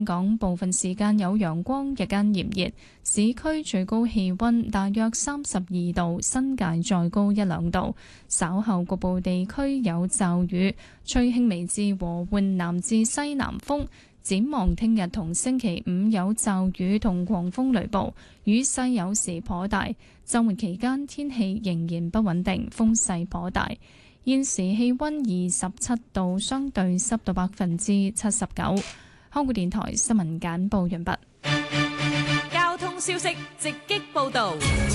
港部分時間有陽光，日間炎熱，市區最高氣溫大約32度，新界再高1-2度。稍後局部地區有驟雨，吹輕微至和緩南至西南風。展望聽日同星期五有驟雨同狂風雷暴，雨勢有時頗大。週末期間天氣仍然不穩定，風勢頗大。現時氣溫27度，相對濕度79%。香港電台新聞簡報完畢。 交通消息直擊報道。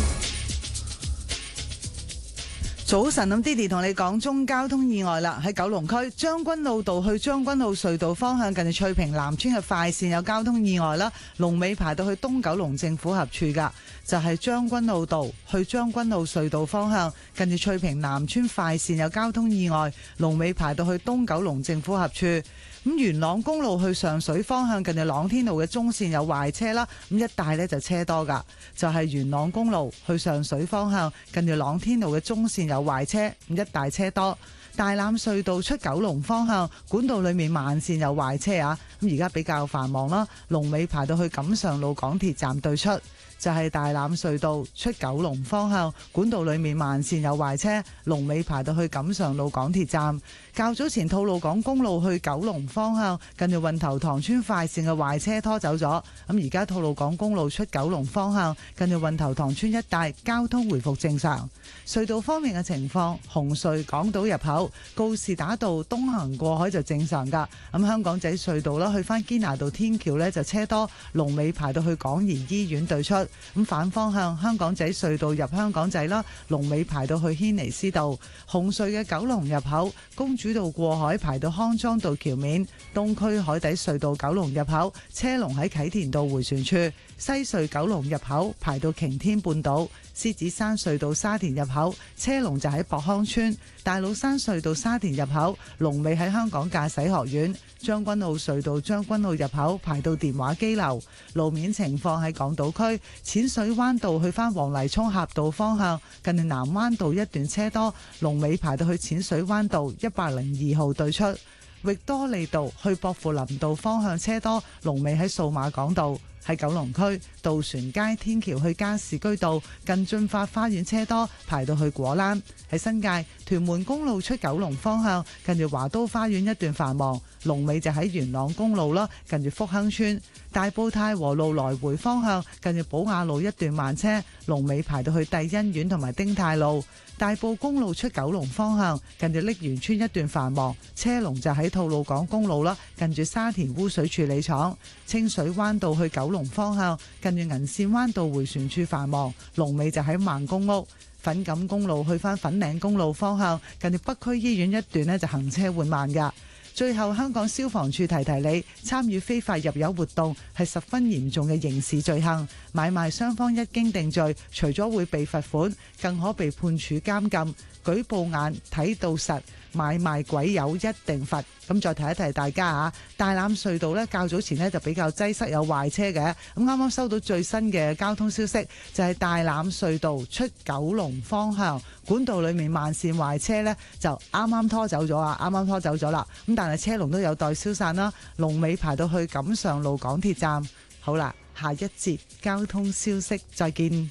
早晨，咁 Didi 同你講中交通意外啦，喺九龍區將軍澳道去將軍澳隧道方向，近住翠屏南村嘅快線有交通意外啦，龍尾排到去東九龍政府合署噶，就係將軍澳道去將軍澳隧道方向，近住翠屏南村快線有交通意外，龍尾排到去東九龍政府合署。咁元朗公路去上水方向，近住朗天路嘅中線有壞車啦，咁一帶呢就車多噶，就係元朗公路去上水方向，近住朗天路嘅中線有壞車，咁一帶車多。大欖隧道出九龍方向，管道裏面慢線有壞車啊，咁而家比較繁忙啦，龍尾排到去錦上路港鐵站對出。就係大欖隧道出九龍方向，管道裏面慢線有壞車，龍尾排到去錦上路港鐵站。較早前吐露港公路去九龍方向，近住運頭塘村快線嘅壞車拖走咗，咁而家吐露港公路出九龍方向，近住運頭塘村一帶交通回復正常。隧道方面嘅情況，紅隧港島入口告士打道東行過海就正常噶，咁香港仔隧道啦，去翻堅拿道天橋呢就車多，龍尾排到去港怡醫院對出。咁反方向香港仔隧道入香港仔啦，龍尾排到去軒尼詩道。紅隧嘅九龍入口公主道過海排到康莊道橋面，東區海底隧道九龍入口車龍喺啟田道迴旋處，西隧九龍入口排到擎天半島，獅子山隧道沙田入口車龍就喺博康村，大老山隧道沙田入口龍尾喺香港駕駛學院，將軍澳隧道將軍澳入口排到電話機樓。路面情況喺港島區淺水灣道去返黃泥涌峽道方向，近住南灣道一段車多，龍尾排到去淺水灣道102號對出。域多利道去薄扶林道方向車多，龍尾喺數碼港道。喺九龍區渡船街天橋去加士居道近駿發花園車多，排到去果欄。喺新界屯門公路出九龍方向，近住華都花園一段繁忙，龍尾就喺元朗公路啦，近住福亨村。大埔太和路來回方向，近住寶雅路一段慢車，龍尾排到去帝欣苑同埋丁太路。大埔公路出九龍方向，近住瀝源村一段繁忙，車龍就喺吐露港公路啦，近住沙田污水處理廠。清水灣道去九龍方向，近住銀線灣道迴旋處繁忙，龍尾就喺孟公屋。粉錦公路去返粉嶺公路方向，近住北區醫院一段呢就行車緩慢㗎。最後，香港消防處提提你，參與非法入油活動係十分嚴重嘅刑事罪行，買賣雙方一經定罪，除咗會被罰款，更可被判處監禁。舉報眼睇到實，買賣鬼友一定罰。咁再提一提大家啊，大欖隧道呢較早前呢就比較擠塞有壞車嘅，咁啱啱收到最新嘅交通消息，就係大欖隧道出九龍方向管道裏面慢線壞車呢就啱啱拖走咗啊，啱啱拖走咗啦，咁但係車龍都有待消散啦，龍尾排到去錦上路港鐵站。好啦，下一節交通消息再見。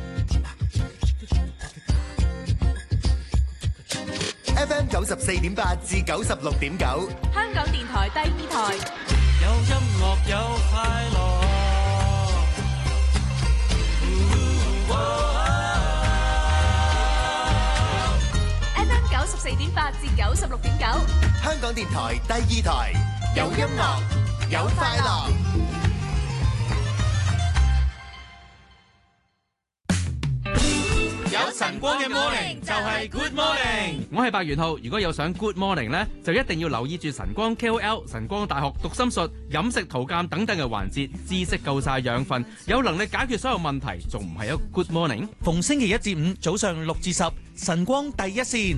FM 94.8至96.9， 香港電台第二台。 有音樂有快樂。 FM 94.8至96.9， 香港電台第二台。有音樂有快樂。 有晨光嘅 morning 就係 good morning。我係白元浩，如果有想 good morning 呢，就一定要留意住晨光 KOL、晨光大學讀心術、飲食圖鑑等等嘅環節，知識夠晒養分，有能力解決所有問題，仲唔係一個 good morning？逢星期一至五早上6至10，晨光第一線。